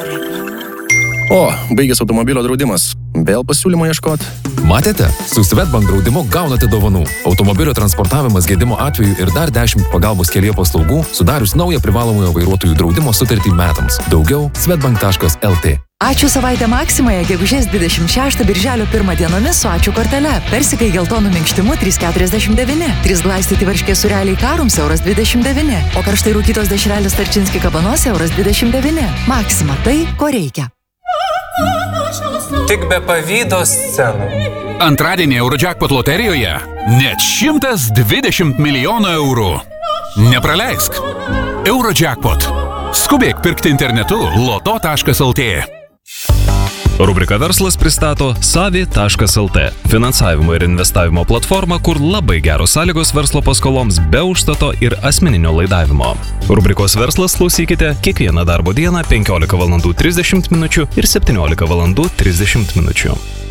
O, baigęs automobilio draudimas. Vėl pasiūlymo ieškot. Matėte? Su Swedbank draudimu gaunate dovanų. Automobilio transportavimas gedimo atveju ir dar 10 pagalbos kelyje paslaugų, sudarius naują privalomojo vairuotojų draudimo sutartį metams. Daugiau swedbank.lt. Ačiū savaitę Maksimoje, gegužės 26 birželio 1 dienomis su ačiū kortele. Persikai geltonų minkštimu 3,49. 3 glaistyti varškės sūreliai Karums €29. O karštai rūkytos dešrelės Tarčinski kabanos €29. Maksima tai, ko reikia. Tik be pavydo scenų. Antradienį Eurojackpot loterijoje net 120 milijonų eurų. Nepraleisk. Eurojackpot. Skubėk pirkti internetu loto.lt. Rubrika Verslas pristato savi.lt. Finansavimo ir investavimo platforma, kur labai geros sąlygos verslo paskoloms be užstato ir asmeninio laidavimo. Rubrikos Verslas klausykite kiekvieną darbo dieną 15:30 min. ir 17:30 min.